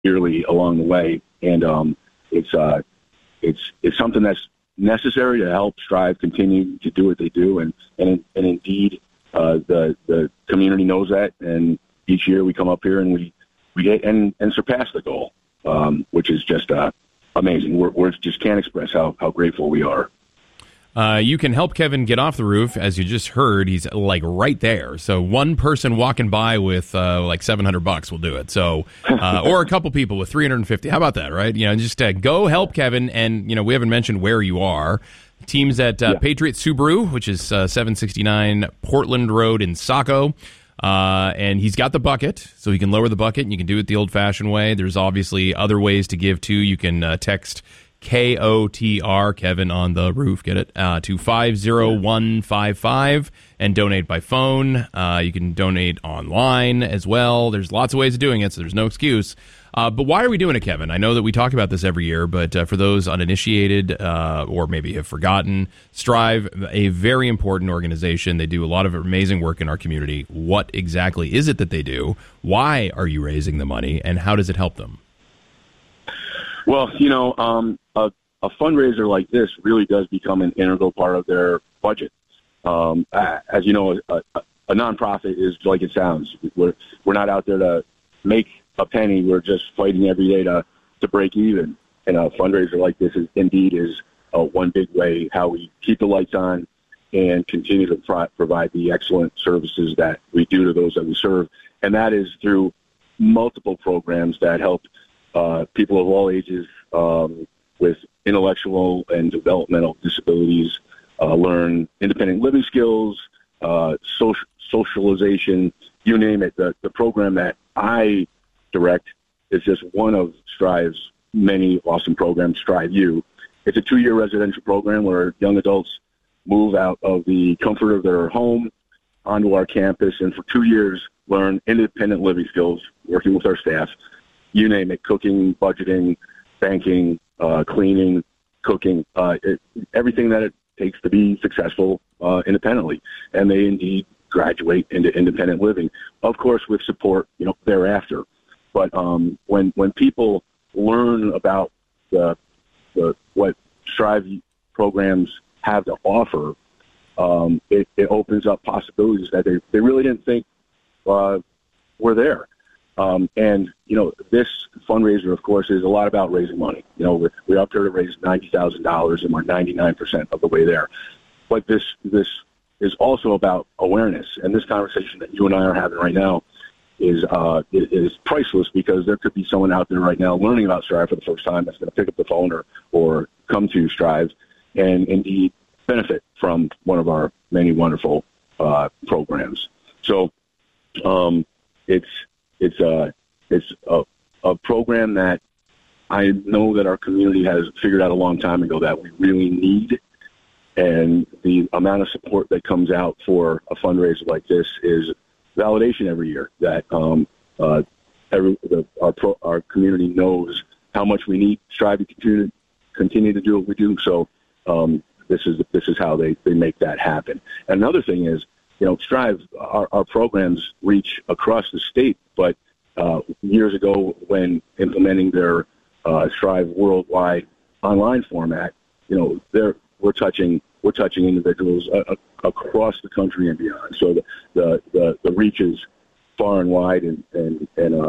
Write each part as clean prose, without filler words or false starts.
dearly along the way. And it's something that's necessary to help Strive continue to do what they do. And indeed, the community knows that. And each year we come up here and we get and surpass the goal, which is just amazing. Words just can't express how grateful we are. You can help Kevin get off the roof. As you just heard, he's like right there. So one person walking by with like $700 will do it. So, or a couple people with $350. How about that, right? Just go help Kevin. And, we haven't mentioned where you are. Teams at Patriot Subaru, which is 769 Portland Road in Saco. And he's got the bucket, so he can lower the bucket, and you can do it the old-fashioned way. There's obviously other ways to give, too. You can text KOTR, Kevin on the roof, get it, to 50155 and donate by phone. You can donate online as well. There's lots of ways of doing it, so there's no excuse. But why are we doing it, Kevin? I know that we talk about this every year, but for those uninitiated or maybe have forgotten, Strive, a very important organization. They do a lot of amazing work in our community. What exactly is it that they do? Why are you raising the money, and how does it help them? Well, a fundraiser like this really does become an integral part of their budget. As you know, a nonprofit is like it sounds. We're not out there to make a penny. We're just fighting every day to break even. And a fundraiser like this is one big way how we keep the lights on and continue to provide the excellent services that we do to those that we serve. And that is through multiple programs that help people of all ages with intellectual and developmental disabilities learn independent living skills, socialization, you name it. The program that I direct is just one of Strive's many awesome programs, Strive U. It's a 2-year residential program where young adults move out of the comfort of their home onto our campus and for 2 years learn independent living skills, working with our staff. You name it, cooking, budgeting, banking, cleaning, cooking, everything that it takes to be successful independently. And they indeed graduate into independent living, of course, with support, thereafter. But when people learn about what Strive programs have to offer, it opens up possibilities that they really didn't think were there. And this fundraiser, of course, is a lot about raising money. We're up there to raise $90,000, and we're 99% of the way there. But this is also about awareness. And this conversation that you and I are having right now is priceless, because there could be someone out there right now learning about Strive for the first time that's going to pick up the phone or come to Strive and indeed benefit from one of our many wonderful programs. So it's a program that I know that our community has figured out a long time ago that we really need, and the amount of support that comes out for a fundraiser like this is validation every year that our community knows how much we need Strive to continue to do what we do. So this is how they make that happen. And another thing is, Strive, our programs reach across the state, but years ago when implementing their Strive worldwide online format, we're touching individuals across the country and beyond. So the reach is far and wide, and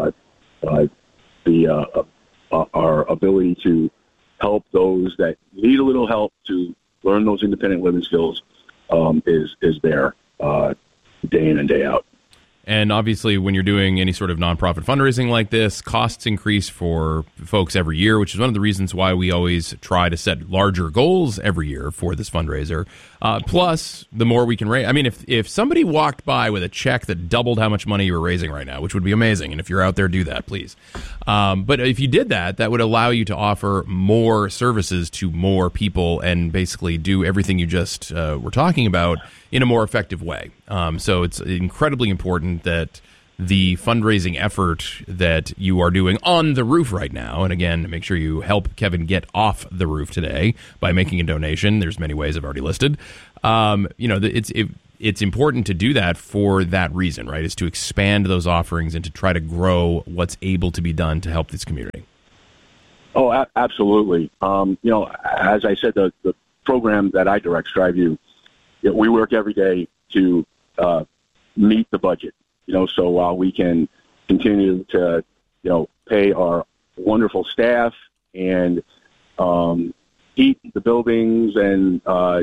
our ability to help those that need a little help to learn those independent living skills is there day in and day out. And obviously, when you're doing any sort of nonprofit fundraising like this, costs increase for folks every year, which is one of the reasons why we always try to set larger goals every year for this fundraiser. Plus, the more we can raise. I mean, if somebody walked by with a check that doubled how much money you were raising right now, which would be amazing, and if you're out there, do that, please. But if you did that, that would allow you to offer more services to more people and basically do everything you just were talking about in a more effective way. So it's incredibly important that the fundraising effort that you are doing on the roof right now, and again, make sure you help Kevin get off the roof today by making a donation. There's many ways I've already listed. it's important to do that for that reason, right? Is to expand those offerings and to try to grow what's able to be done to help this community. Oh, absolutely. As I said, the program that I direct, Strive U, we work every day to meet the budget. So while we can continue to, pay our wonderful staff and heat the buildings and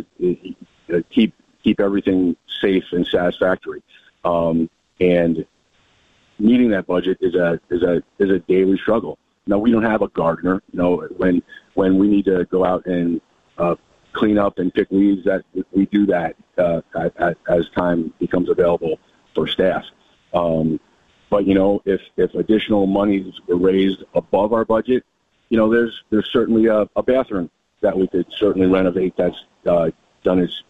keep everything safe and satisfactory, and meeting that budget is a daily struggle. Now, we don't have a gardener. When we need to go out and clean up and pick weeds, that we do that as time becomes available for staff. But if additional monies were raised above our budget, there's certainly a bathroom that we could certainly renovate that's done its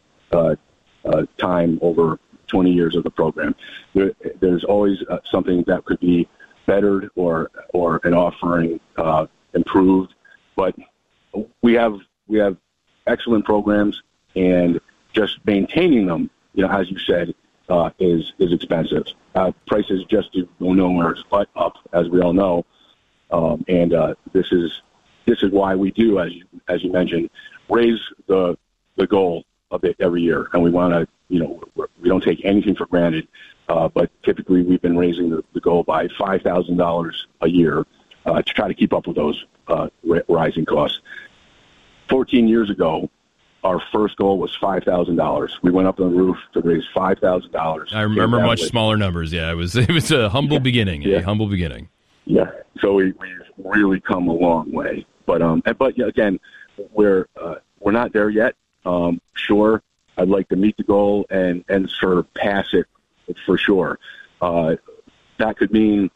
time over 20 years of the program. There's always something that could be bettered or an offering improved, but we have excellent programs, and just maintaining them, as you said, is expensive. Prices just do go nowhere but up, as we all know, and this is why we do, as you mentioned, raise the goal a bit every year, and we want to, we don't take anything for granted. But typically, we've been raising the goal by $5,000 a year to try to keep up with those rising costs. 14 years ago, our first goal was $5,000. We went up on the roof to raise $5,000. I remember much smaller numbers. Yeah, it was a humble beginning. Yeah. A humble beginning. Yeah. So we've really come a long way. But again, we're not there yet. Sure, I'd like to meet the goal and surpass it for sure. That could mean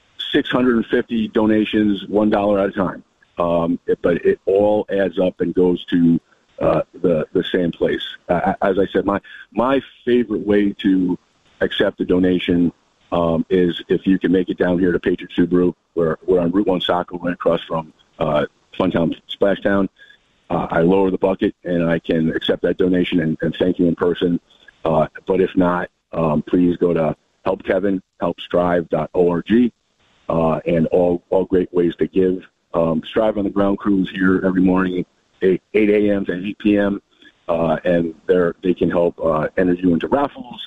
650 donations, $1 at a time. But it all adds up and goes to the same place. As I said, my favorite way to accept a donation is if you can make it down here to Patriot Subaru. We're on Route 1 Saco, right across from Funtown Splashtown. I lower the bucket and I can accept that donation and thank you in person. But if not, please go to helpkevinhelpstrive.org, and all great ways to give. Strive on the Ground crew is here every morning, 8 a.m. to 8 p.m., and they can help enter you into raffles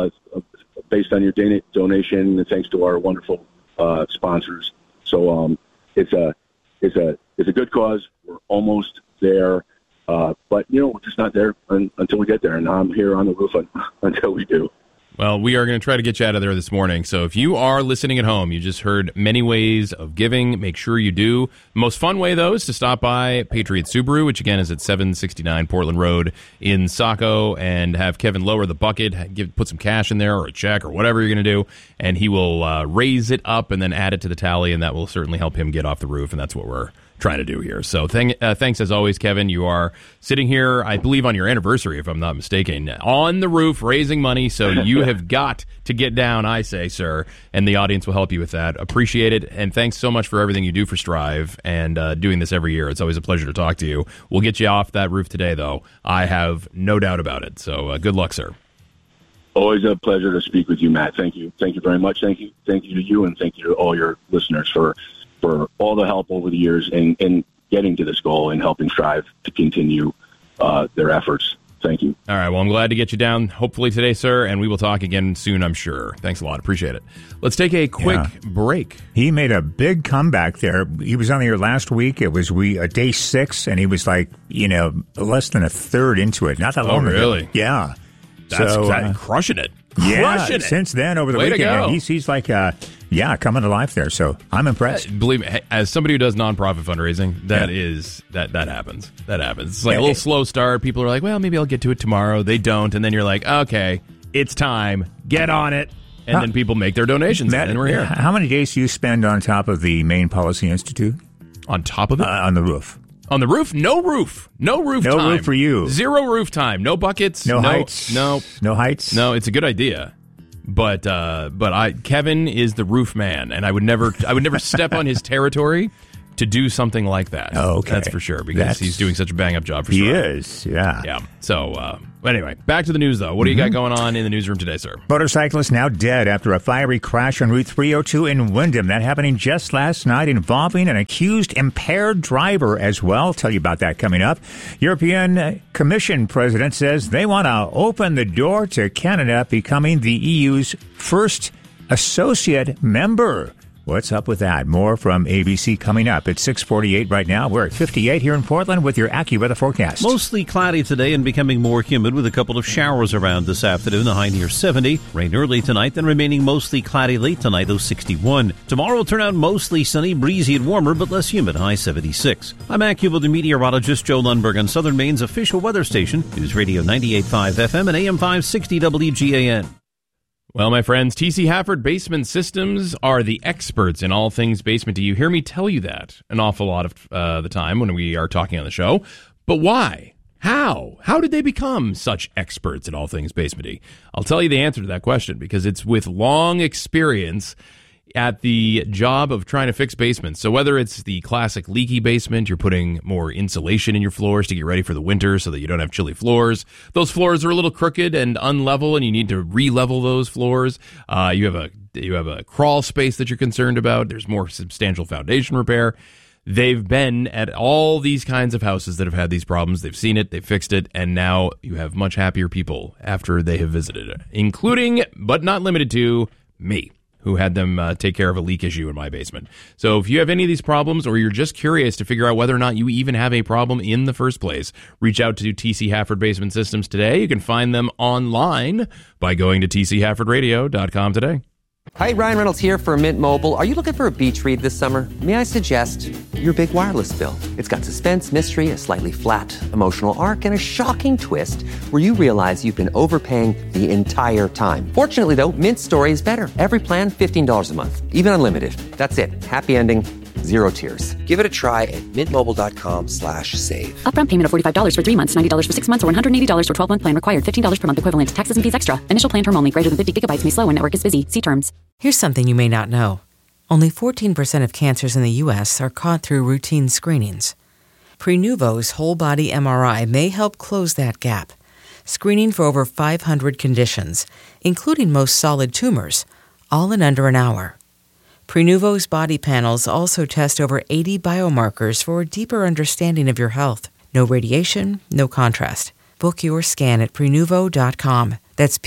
based on your donation, and thanks to our wonderful sponsors. So it's a good cause. We're almost there, but we're just not there until we get there, and I'm here on the roof until we do. Well, we are going to try to get you out of there this morning. So if you are listening at home, you just heard many ways of giving. Make sure you do. The most fun way, though, is to stop by Patriot Subaru, which, again, is at 769 Portland Road in Saco, and have Kevin lower the bucket, put some cash in there or a check or whatever you're going to do, and he will raise it up and then add it to the tally, and that will certainly help him get off the roof, and that's what we're trying to do here. So thanks as always, Kevin. You are sitting here, I believe, on your anniversary, if I'm not mistaken, on the roof raising money. So you have got to get down, I say, sir, and the audience will help you with that. Appreciate it, and thanks so much for everything you do for Strive and doing this every year. It's always a pleasure to talk to you. We'll get you off that roof today, though. I have no doubt about it. So good luck, sir. Always a pleasure to speak with you, Matt. Thank you. Thank you very much. Thank you to you, and thank you to all your listeners for all the help over the years in getting to this goal and helping Strive to continue their efforts. Thank you. All right. Well, I'm glad to get you down, hopefully today, sir, and we will talk again soon, I'm sure. Thanks a lot. Appreciate it. Let's take a quick break. He made a big comeback there. He was on the air last week. It was day 6, and he was like, less than a third into it. Not that long ago. Really? Yeah. That's crushing it. Crushing it. Since then, over the weekend, he's like, coming to life there. So I'm impressed. Believe me, as somebody who does nonprofit fundraising, that happens. That happens. It's like a little slow start. People are like, well, maybe I'll get to it tomorrow. They don't, and then you're like, okay, it's time. Get on it. And then people make their donations, and we're here. How many days do you spend on top of the Maine Policy Institute? On top of it? On the roof. On the roof? No roof. No roof time. No roof for you. 0 roof time. No buckets. No heights. No heights. No, it's a good idea. But Kevin is the roof man, and I would never step on his territory. to do something like that. Oh, okay. That's for sure, because he's doing such a bang-up job for sure. He is, yeah. Yeah. So, anyway, back to the news, though. What do you got going on in the newsroom today, sir? Motorcyclist now dead after a fiery crash on Route 302 in Windham. That happening just last night, involving an accused impaired driver as well. I'll tell you about that coming up. European Commission president says they want to open the door to Canada becoming the EU's first associate member. What's up with that? More from ABC coming up at 6:48 right now. We're at 58 here in Portland with your AccuWeather forecast. Mostly cloudy today and becoming more humid with a couple of showers around this afternoon, a high near 70. Rain early tonight, then remaining mostly cloudy late tonight, though 61. Tomorrow will turn out mostly sunny, breezy and warmer, but less humid, high 76. I'm AccuWeather meteorologist Joe Lundberg on Southern Maine's official weather station, News Radio 98.5 FM and AM 560 WGAN. Well, my friends, TC Hafford Basement Systems are the experts in all things basement. Do you hear me tell you that an awful lot of the time when we are talking on the show? But why? How? How did they become such experts in all things basementy? I'll tell you the answer to that question, because it's with long experience at the job of trying to fix basements. So whether it's the classic leaky basement, you're putting more insulation in your floors to get ready for the winter so that you don't have chilly floors. Those floors are a little crooked and unlevel, and you need to re-level those floors. You have a crawl space that you're concerned about. There's more substantial foundation repair. They've been at all these kinds of houses that have had these problems. They've seen it, they've fixed it, and now you have much happier people after they have visited it, including, but not limited to, me, who had them take care of a leak issue in my basement. So if you have any of these problems, or you're just curious to figure out whether or not you even have a problem in the first place, reach out to TC Hafford Basement Systems today. You can find them online by going to tchaffordradio.com today. Hi, Ryan Reynolds here for Mint Mobile. Are you looking for a beach read this summer? May I suggest your big wireless bill? It's got suspense, mystery, a slightly flat, emotional arc, and a shocking twist where you realize you've been overpaying the entire time. Fortunately, though, Mint's story is better. Every plan, $15 a month. Even unlimited. That's it. Happy ending. Zero tears. Give it a try at mintmobile.com/save. Upfront payment of $45 for 3 months, $90 for 6 months, or $180 for 12-month plan required. $15 per month equivalent. Taxes and fees extra. Initial plan term only. Greater than 50 gigabytes may slow when network is busy. See terms. Here's something you may not know. Only 14% of cancers in the U.S. are caught through routine screenings. Prenuvo's whole-body MRI may help close that gap, screening for over 500 conditions, including most solid tumors, all in under an hour. Prenuvo's body panels also test over 80 biomarkers for a deeper understanding of your health. No radiation, no contrast. Book your scan at Prenuvo.com. That's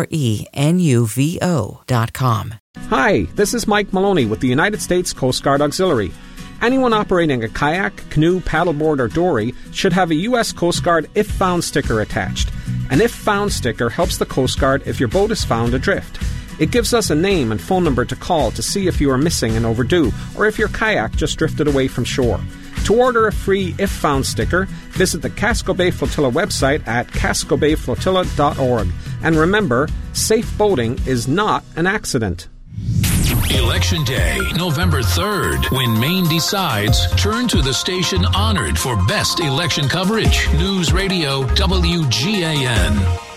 Prenuvo.com. Hi, this is Mike Maloney with the United States Coast Guard Auxiliary. Anyone operating a kayak, canoe, paddleboard, or dory should have a U.S. Coast Guard If Found sticker attached. An If Found sticker helps the Coast Guard if your boat is found adrift. It gives us a name and phone number to call to see if you are missing and overdue, or if your kayak just drifted away from shore. To order a free If Found sticker, visit the Casco Bay Flotilla website at cascobayflotilla.org. And remember, safe boating is not an accident. Election Day, November 3rd. When Maine decides, turn to the station honored for best election coverage. News Radio WGAN.